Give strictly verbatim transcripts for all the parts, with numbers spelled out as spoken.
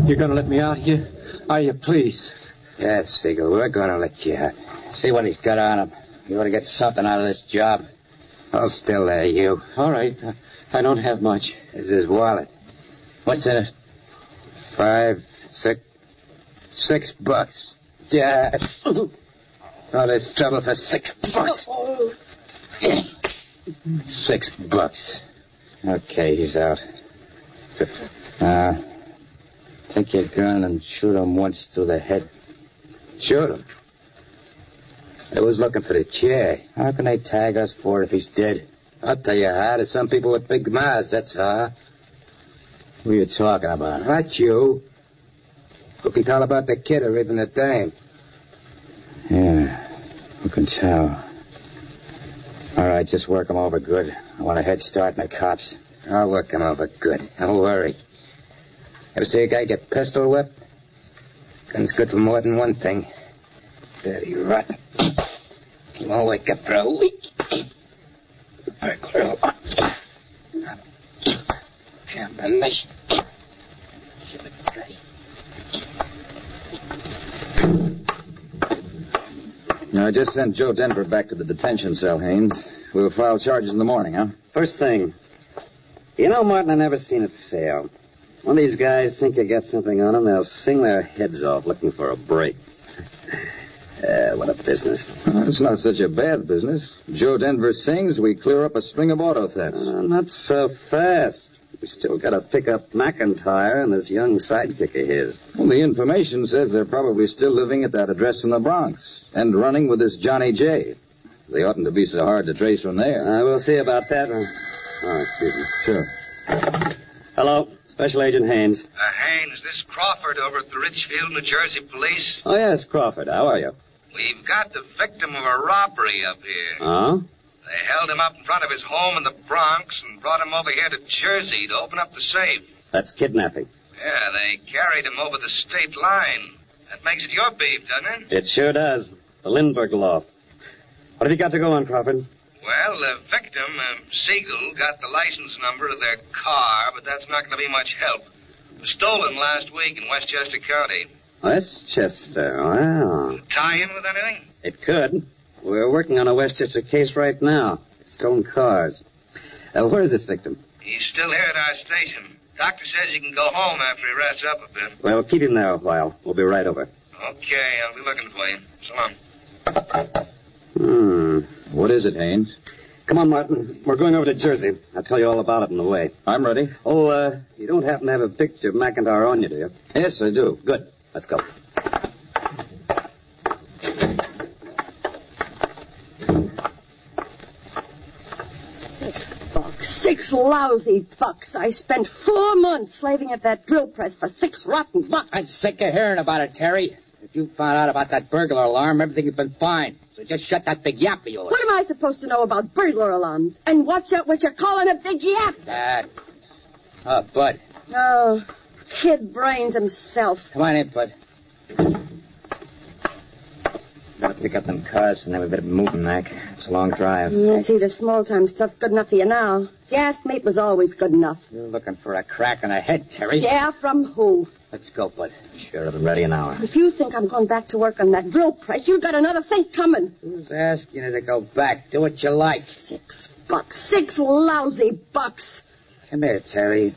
You're going to let me out here? Are you, please? Yes, Siegel, we're going to let you out. See what he's got on him. You want to get something out of this job. Hold still there, you. All right. I don't have much. This is his wallet. What's in it? Five, six, six bucks. Yeah. All this trouble for six bucks. Six bucks. Okay, he's out. Uh, take your gun and shoot him once through the head. Shoot him? I was looking for the chair. How can they tag us for it if he's dead? I'll tell you how. There's some people with big mouths, that's how. Who are you talking about? Not you. Who can tell about the kid or even the dame? Yeah, who can tell? All right, just work him over good. I want a head start in the cops. I'll work him over good. Don't worry. Ever see a guy get pistol whipped? Gun's good for more than one thing. Dirty rotten. He won't wake up for a week. Burglar. Combination. Now, I just sent Joe Denver back to the detention cell, Haynes. We'll file charges in the morning, huh? First thing. You know, Martin, I've never seen it fail. When these guys think they got something on them, they'll sing their heads off looking for a break. uh, what a business. Well, it's not such a bad business. Joe Denver sings, we clear up a string of auto thefts. Uh, not so fast. We still got to pick up McIntyre and this young sidekick of his. Well, the information says they're probably still living at that address in the Bronx and running with this Johnny J. They oughtn't to be so hard to trace from there. Uh, we'll see about that. Oh, excuse me. Sure. Hello, Special Agent Haynes. Uh, Haynes, this is Crawford over at the Richfield, New Jersey Police. Oh, yes, Crawford. How are you? We've got the victim of a robbery up here. Oh? They held him up in front of his home in the Bronx and brought him over here to Jersey to open up the safe. That's kidnapping. Yeah, they carried him over the state line. That makes it your beef, doesn't it? It sure does. The Lindbergh Law. What have you got to go on, Crawford? Well, the victim, uh, Siegel, got the license number of their car, but that's not going to be much help. It was stolen last week in Westchester County. Westchester, wow. Tie in with anything? It could. We're working on a Westchester case right now. Stolen cars. Uh, where is this victim? He's still here at our station. Doctor says he can go home after he rests up a bit. Well, keep him there a while. We'll be right over. Okay, I'll be looking for you. So long. Hmm. What is it, Haynes? Come on, Martin. We're going over to Jersey. I'll tell you all about it on the way. I'm ready. Oh, uh, you don't happen to have a picture of McIntyre on you, do you? Yes, I do. Good. Let's go. Six lousy bucks. I spent four months slaving at that drill press for six rotten bucks. I'm sick of hearing about it, Terry. If you found out about that burglar alarm, everything had been fine. So just shut that big yap of yours. What am I supposed to know about burglar alarms? And what's your, what you're calling a big yap? That. Oh, Bud. Oh, kid brains himself. Come on in, Bud. Gotta pick up them cars, and then we better be moving, Mac. It's a long drive. Mm, I see the small-time stuff's good enough for you now. Gas mate was always good enough. You're looking for a crack in the head, Terry. Yeah, from who? Let's go, Bud. Sure, it'll be ready in an hour. If you think I'm going back to work on that drill press, you've got another thing coming. Who's asking you to go back? Do what you like. Six bucks. Six lousy bucks. Come here, Terry.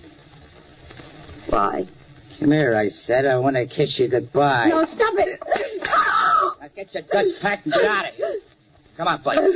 Why? Come here, I said. I want to kiss you goodbye. No, stop it. Now get your guts packed and get out of here. Come on, Bud.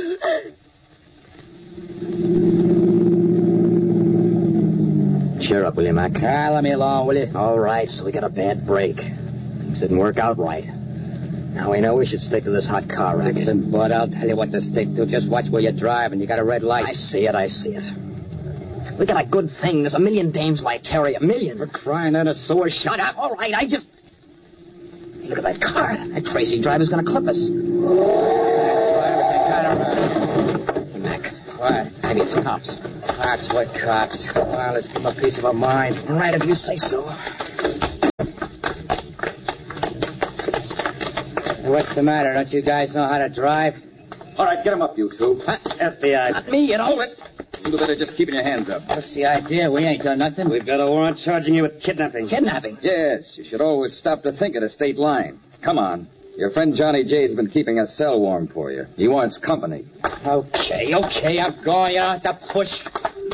Cheer up, will you, Mac? Ah, let me alone, will you? All right, so we got a bad break. Things didn't work out right. Now we know we should stick to this hot car racket. Listen, Bud, I'll tell you what to stick to. Just watch where you drive, and you got a red light. I see it, I see it. We got a good thing. There's a million dames like Terry, a million. For crying out of sewer, shut up. All right, I just... Hey, look at that car. That crazy driver's going to clip us. Hey, Mac. What? Maybe it's cops. Cops? What cops? Well, let's give them a piece of our mind. All right, if you say so. What's the matter? Don't you guys know how to drive? All right, get him up, you two. Huh? F B I. Not me, you know. Hold it. You better just keep your hands up. What's the idea? We ain't done nothing. We've got a warrant charging you with kidnapping. Kidnapping? Yes, you should always stop to think of the state line. Come on. Your friend Johnny J's been keeping a cell warm for you. He wants company. Okay, okay, I'm going. You don't have to push.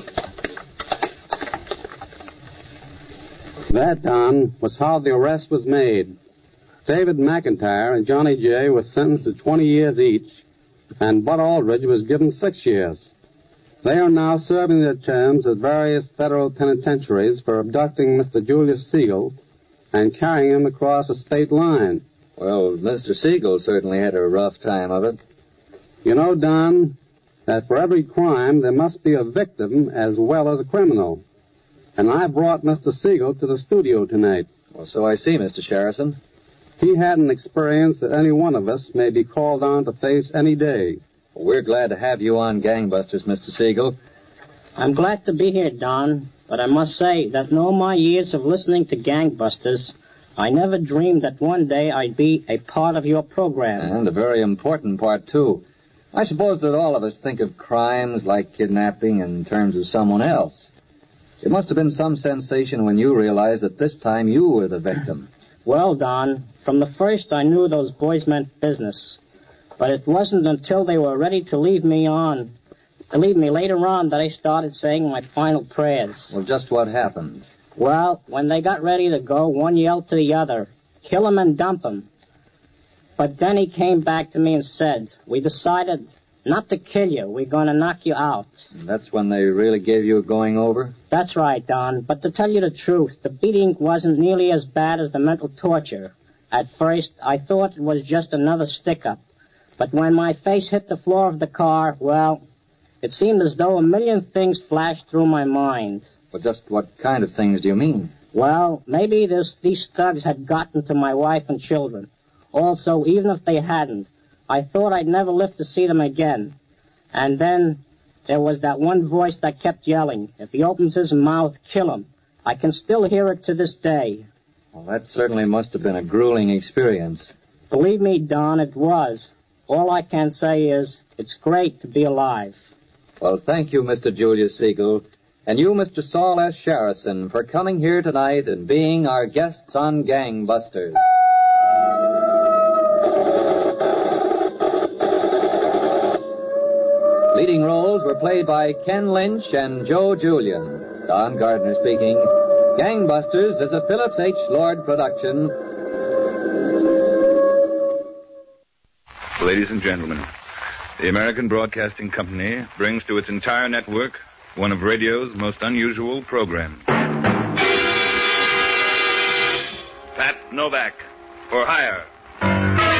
That, Don, was how the arrest was made. David McIntyre and Johnny J were sentenced to twenty years each, and Bud Aldridge was given six years. They are now serving their terms at various federal penitentiaries for abducting Mister Julius Siegel and carrying him across the state line. Well, Mister Siegel certainly had a rough time of it. You know, Don, that for every crime there must be a victim as well as a criminal. And I brought Mister Siegel to the studio tonight. Well, so I see, Mister Sherrison. He had an experience that any one of us may be called on to face any day. Well, we're glad to have you on Gangbusters, Mister Siegel. I'm glad to be here, Don, but I must say that in all my years of listening to Gangbusters, I never dreamed that one day I'd be a part of your program. And a very important part, too. I suppose that all of us think of crimes like kidnapping in terms of someone else. It must have been some sensation when you realized that this time you were the victim. Well, Don, from the first I knew those boys meant business. But it wasn't until they were ready to leave me on, to leave me later on, that I started saying my final prayers. Well, just what happened? Well, when they got ready to go, one yelled to the other, "Kill him and dump him." But then he came back to me and said, "We decided not to kill you. We're going to knock you out." And that's when they really gave you a going over? That's right, Don. But to tell you the truth, the beating wasn't nearly as bad as the mental torture. At first, I thought it was just another stick-up. But when my face hit the floor of the car, well, it seemed as though a million things flashed through my mind. But just what kind of things do you mean? Well, maybe this, these thugs had gotten to my wife and children. Also, even if they hadn't, I thought I'd never live to see them again. And then there was that one voice that kept yelling, "If he opens his mouth, kill him." I can still hear it to this day. Well, that certainly must have been a grueling experience. Believe me, Don, it was. All I can say is, it's great to be alive. Well, thank you, Mister Julius Siegel, and you, Mister Saul S. Sherrison, for coming here tonight and being our guests on Gangbusters. Leading roles were played by Ken Lynch and Joe Julian. Don Gardner speaking. Gangbusters is a Phillips H. Lord production. Ladies and gentlemen, the American Broadcasting Company brings to its entire network one of radio's most unusual programs. Pat Novak, for hire.